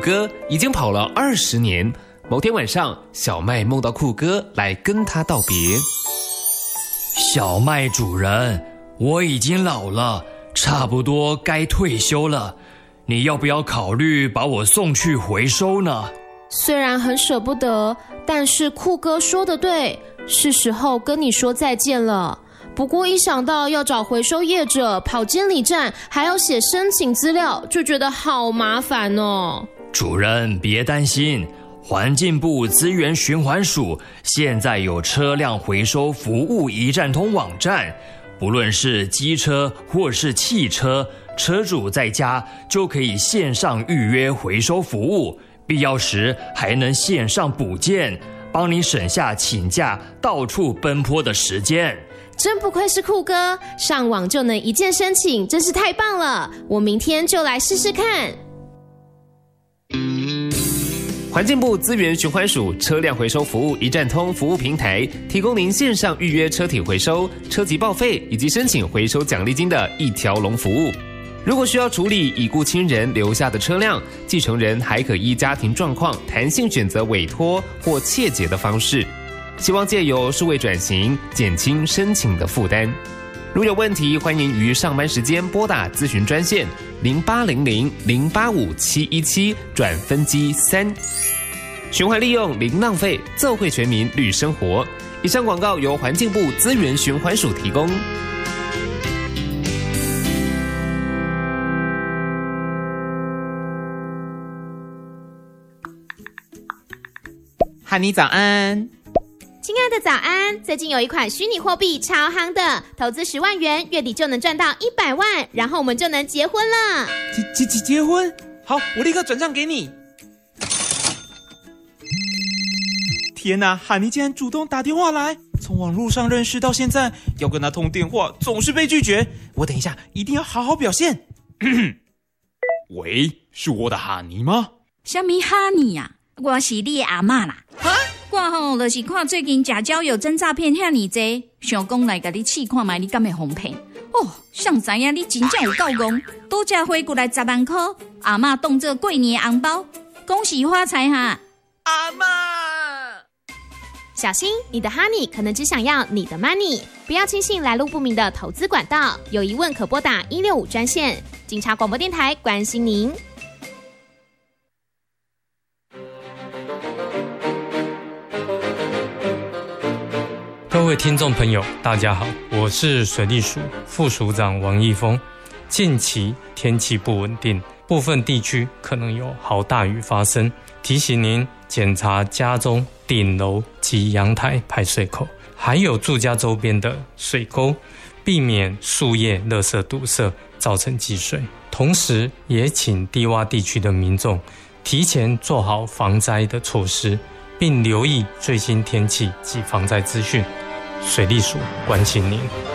哥已经跑了20年。某天晚上，小麦梦到酷哥来跟他道别。 小麦主人，我已经老了，差不多该退休了，你要不要考虑把我送去回收呢？ 虽然很舍不得，但是酷哥说的对，是时候跟你说再见了。不过一想到要找回收业者、跑监理站，还要写申请资料，就觉得好麻烦哦。 主人别担心，环境部资源循环署现在有车辆回收服务一站通网站，不论是机车或是汽车，车主在家就可以线上预约回收服务，必要时还能线上补件，帮你省下请假到处奔波的时间。 真不愧是酷哥，上网就能一键申请，真是太棒了！我明天就来试试看。 环境部资源循环署车辆回收服务一站通服务平台，提供您线上预约车体回收、车籍报废以及申请回收奖励金的一条龙服务。如果需要处理已故亲人留下的车辆，继承人还可依家庭状况弹性选择委托或切结的方式。希望借由数位转型，减轻申请的负担。如有问题，欢迎于上班时间拨打咨询专线0800-085-717转分机3。循环利用零浪费，奏会全民绿生活。以上广告由环境部资源循环署提供。 哈尼早安。 亲爱的早安，最近有一款虚拟货币超夯的，投资10万元，月底就能赚到100万，然后我们就能结婚了。 结婚？好，我立刻转账给你。天哪，哈尼竟然主动打电话来，从网络上认识到现在，要跟他通电话总是被拒绝，我等一下一定要好好表现。喂，是我的哈尼吗？ 什么哈尼啊？我是你的阿嬷啦。我就是看最近假交友真诈骗遐尼多，想讲来甲你试看卖，你敢会哄骗？想知影你真正有够戆，拄则汇过来10万块，阿嬷当作过年的红包，恭喜发财哈！ 阿嬷， 小心，你的 Honey 可能只想要你的 Money， 不要轻信来路不明的投资管道，有疑问可拨打165专线。警察广播电台关心您。 各位听众朋友，大家好，我是水利署副署长王义峰。近期天气不稳定，部分地区可能有豪大雨发生，提醒您检查家中顶楼及阳台排水口，还有住家周边的水沟，避免树叶、垃圾堵塞造成积水。同时也请低洼地区的民众提前做好防灾的措施，并留意最新天气及防灾资讯。水利署关心您。